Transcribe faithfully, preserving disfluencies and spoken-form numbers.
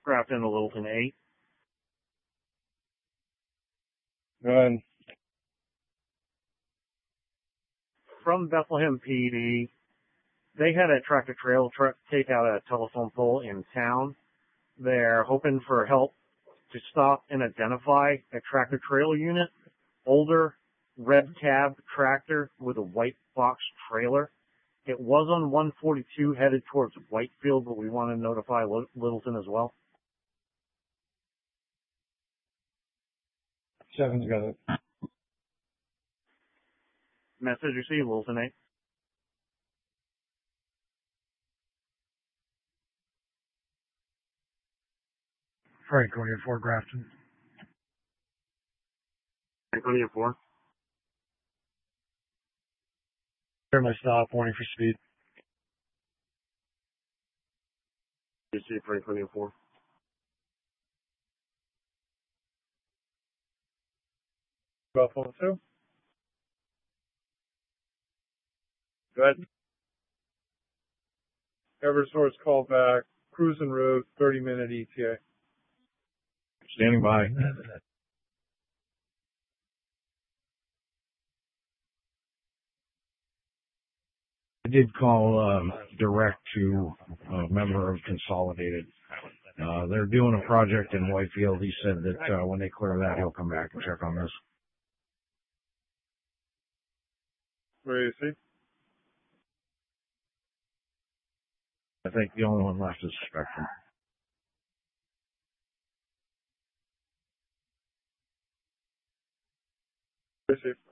Grafton to Littleton eight. Go ahead. From Bethlehem P D, they had a tractor trailer truck take out a telephone pole in town. They're hoping for help to stop and identify a tractor trailer unit. Older, red cab tractor with a white box trailer. It was on one forty-two headed towards Whitefield, but we want to notify Littleton as well. Seven's got it. Message received, Littleton eight. Franconia four, Grafton. Franconia four. Certainly stop, warning for speed. You see Franconia four. Buffalo two. Go ahead. Eversource call back. Cruising route, thirty minute E T A. Standing by. I did call um, direct to a member of Consolidated. Uh, they're doing a project in Whitefield. He said that uh, when they clear that, he'll come back and check on this. Where do you see? I think the only one left is Spectrum. Where do you see?